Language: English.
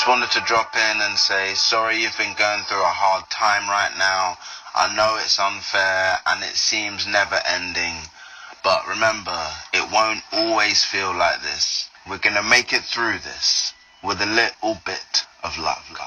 Just wanted to drop in and say sorry you've been going through a hard time right now. I know it's unfair and it seems never ending, but remember, it won't always feel like this. We're gonna make it through this with a little bit of love.